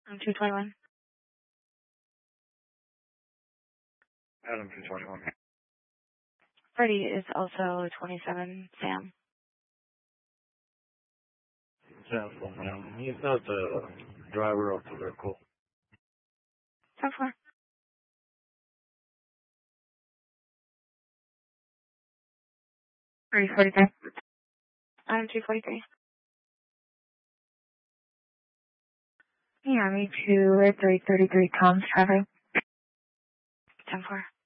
I'm 221. Adam 221. Freddie is also 27, Sam. Sam's going down. He's not the driver of the vehicle. 10-4. Freddie 43. I'm 243. Yeah, me too. 333 comms traffic. 10-4.